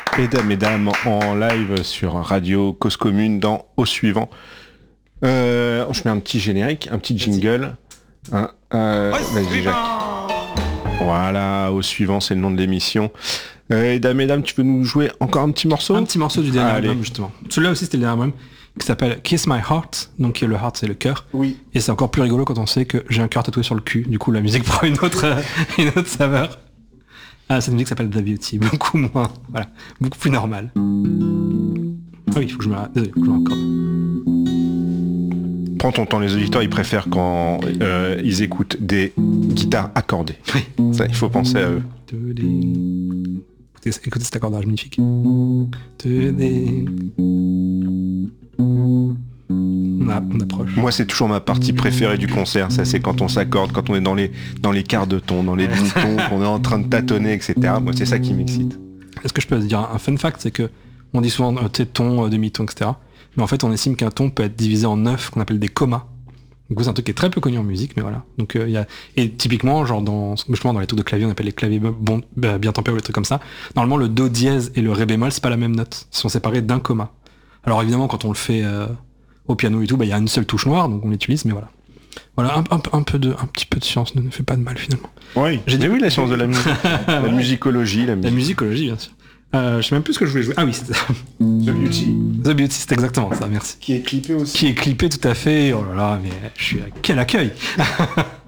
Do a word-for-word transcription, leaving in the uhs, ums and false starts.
Mesdames, mesdames, en live sur Radio Cause Commune dans Au Suivant. Euh, je mets un petit générique, un petit jingle. Hein, euh, vas-y Jacques. Voilà, Au Suivant, c'est le nom de l'émission. Euh, mesdames, mesdames, tu veux nous jouer encore un petit morceau ? Un petit morceau du dernier Allez. album, justement. Celui-là aussi, c'était le dernier album, qui s'appelle Kiss My Heart. Donc le heart, c'est le cœur. Oui. Et c'est encore plus rigolo quand on sait que j'ai un cœur tatoué sur le cul. Du coup, la musique prend une autre, euh, une autre saveur. Ah, cette musique s'appelle The Beauty, beaucoup moins, voilà, beaucoup plus normal. Ah oui, il faut que je me... Désolé, faut que je me raccorde. Prends ton temps, les auditeurs, ils préfèrent quand euh, ils écoutent des guitares accordées. Oui. Ça, il faut penser à eux. Écoutez, écoutez cet accordage magnifique. On, a, on approche. Moi, c'est toujours ma partie préférée du concert. Ça, c'est quand on s'accorde, quand on est dans les, dans les quarts de ton, dans les demi-tons, qu'on est en train de tâtonner, et cetera. Moi, c'est ça qui m'excite. Est-ce que je peux dire un fun fact, c'est que on dit souvent euh, ton, euh, demi-ton, et cetera. Mais en fait, on estime qu'un ton peut être divisé en neuf, qu'on appelle des commas. Du coup, c'est un truc qui est très peu connu en musique, mais voilà. Donc, euh, y a... Et typiquement, genre dans, justement, dans les trucs de clavier, on appelle les claviers bon, bah, bien tempérés ou des trucs comme ça. Normalement, le do dièse et le ré bémol, c'est pas la même note. Ils sont séparés d'un comma. Alors évidemment, quand on le fait euh, au piano et tout, bah, y a une seule touche noire, donc on l'utilise, mais voilà. Voilà, un, un, un, peu de, un petit peu de science ne, ne fait pas de mal, finalement. Oui, j'ai dit oui, la science de la musique. La Ouais. musicologie, la musique. La musicologie, bien sûr. Euh, je sais même plus ce que je voulais jouer. Ah oui, c'était ça. The Beauty. The Beauty, c'est exactement ça, merci. Qui est clippé aussi. Qui est clippé tout à fait. Oh là là, mais je suis à quel accueil.